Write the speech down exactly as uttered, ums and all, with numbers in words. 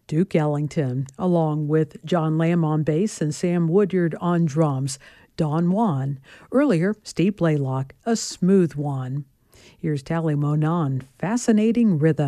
Duke Ellington, along with John Lamb on bass and Sam Woodyard on drums. Don Juan. Earlier, Steve Blaylock, A Smooth One. Here's Tally Monon, Fascinating Rhythm.